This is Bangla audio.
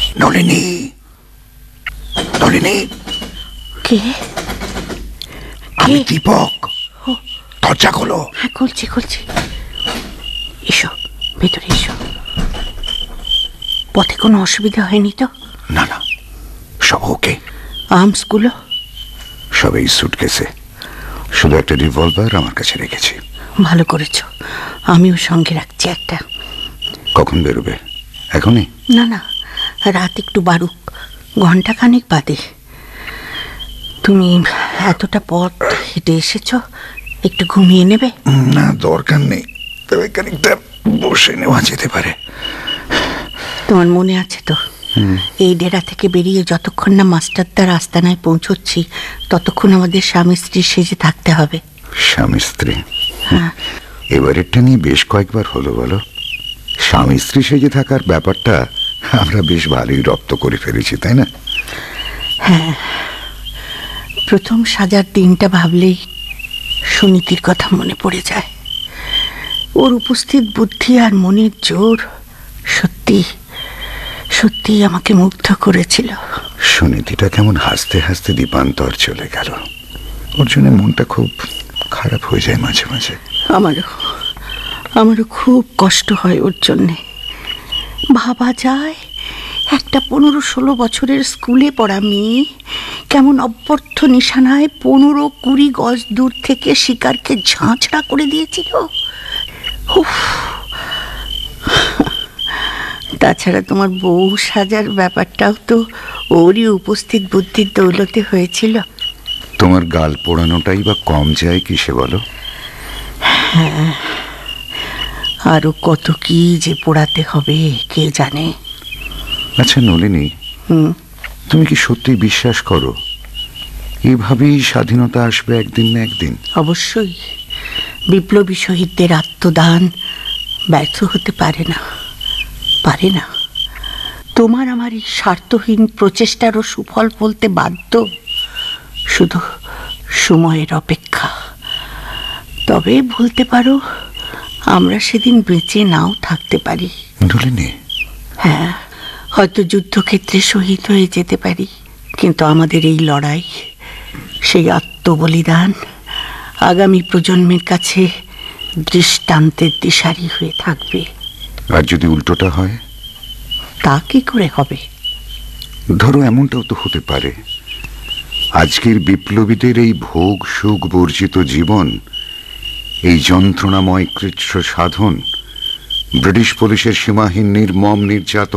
নলিনী, নলিনী। কে? আমি দীপক। দরজা খোলো। হ্যাঁ, খুলছি। এসো, ভেতরে এসো। পথে কোনো অসুবিধা হয়নি তো? না, সব ওকে। আর্মসগুলো সব এই সুটকেসে। শুধু একটা রিভলভার আমার কাছে রেখেছি। ভালো করেছো, আমিও সঙ্গে রাখছি একটা। কখন বেরোবে? এখনই? না, রাত একটু বাড়ুক, ঘন্টাখানেক বাদে। তুমি এতটা পথ হেঁটে এসেছ, একটু ঘুমিয়ে নেবে? না, দরকার নেই, তবে খানিকটা বসে নেওয়া যেতে পারে। তোমার মনে আছে তো, এই ডেরা থেকে বেরিয়ে যতক্ষণ না মাস্টারদার আস্তানায় পৌঁছচ্ছি, ততক্ষণ আমাদের স্বামী স্ত্রী সেজে থাকতে হবে। স্বামী স্ত্রী? হ্যাঁ। এবারেরটা নিয়ে বেশ কয়েকবার হলো বলো। স্বামী স্ত্রী সেজে থাকার ব্যাপারটা আমরা বেশ ভালোই রপ্ত করে ফেলেছি, তাই না? হ্যাঁ, প্রথম সাজার দিনটা ভাবলেই সুনীতির কথা মনে পড়ে যায়। ওর উপস্থিত বুদ্ধি আর মনের জোর সত্যি আমাকে মুগ্ধ করেছিল। সুনীতিটা কেমন হাসতে হাসতে দীপান্তর চলে গেল। ওর জন্য মনটা খুব খারাপ হয়ে যায় মাঝে মাঝে। আমারও খুব কষ্ট হয় ওর জন্যে। ভাবা যায়, একটা 15-16 বছরের স্কুলে পড়া মেয়ে কেমন অভ্যর্থ নিশানায় 15-20 গজ দূর থেকে শিকারকে ঝাঁঝরা করে দিয়েছিল। তাছাড়া তোমার বউ সাজার ব্যাপারটাও তো ওরই উপস্থিত বুদ্ধির দৌলতে হয়েছিল। তোমার গাল পোড়ানোটাই বা কম যায় কিসে বলো? হ্যাঁ, আরো কত কি যে পোড়াতে হবে কে জানে। আচ্ছা নলিনী, তুমি কি সত্যি বিশ্বাস করো এভাবেই স্বাধীনতা আসবে একদিন না একদিন? অবশ্যই। বিপ্লবী শহীদদের আত্মদান ব্যর্থ হতে পারে না। তোমার আমার এই স্বার্থহীন প্রচেষ্টারও সুফল বলতে বাধ্য, শুধু সময়ের অপেক্ষা। তবে বলতে পারো, আমরা সেদিন বেঁচে নাও থাকতে পারি। নলিনী? হ্যাঁ, হয়তো যুদ্ধক্ষেত্রে শহীদ হয়ে যেতে পারি, কিন্তু আমাদের এই লড়াই, সেই আত্মবলিদান আগামী প্রজন্মের কাছে দৃষ্টান্তের দিশারি হয়ে থাকবে। আর যদি উল্টোটা হয়? তা কি করে হবে? ধরো এমনটাও তো হতে পারে, আজকের বিপ্লবীদের এই ভোগ সুখ বর্জিত জীবন, এই যন্ত্রণাময় কৃচ্ছ সাধন, ব্রিটিশ পুলিশের সীমাহীন নির্মম নির্যাতন